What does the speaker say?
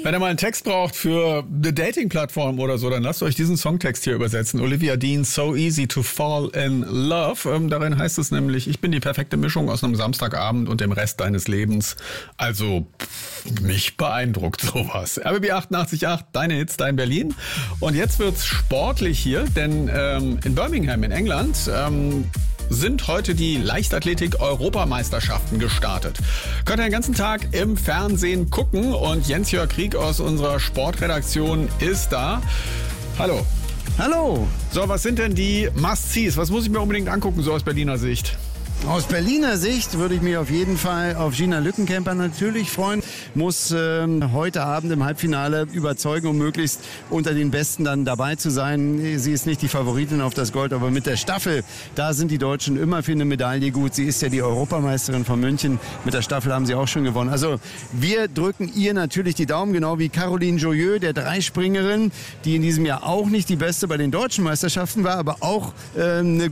Wenn ihr mal einen Text braucht für eine Dating-Plattform oder so, dann lasst euch diesen Songtext hier übersetzen. Olivia Dean, So Easy to Fall in Love. Darin heißt es nämlich, ich bin die perfekte Mischung aus einem Samstagabend und dem Rest deines Lebens. Also, mich beeindruckt sowas. RBB 88.8, deine Hits, dein Berlin. Und jetzt wird's sportlich hier, denn in Birmingham in England sind heute die Leichtathletik-Europameisterschaften gestartet. Könnt ihr den ganzen Tag im Fernsehen gucken und Jens-Jörg Krieg aus unserer Sportredaktion ist da. Hallo. Hallo. So, was sind denn die Must-Sees? Was muss ich mir unbedingt angucken, so aus Berliner Sicht? Aus Berliner Sicht würde ich mich auf jeden Fall auf Gina Lückenkämper natürlich freuen. Muss heute Abend im Halbfinale überzeugen, um möglichst unter den Besten dann dabei zu sein. Sie ist nicht die Favoritin auf das Gold, aber mit der Staffel, da sind die Deutschen immer für eine Medaille gut. Sie ist ja die Europameisterin von München. Mit der Staffel haben sie auch schon gewonnen. Also wir drücken ihr natürlich die Daumen, genau wie Caroline Joyeux, der Dreispringerin, die in diesem Jahr auch nicht die Beste bei den deutschen Meisterschaften war, aber auch eine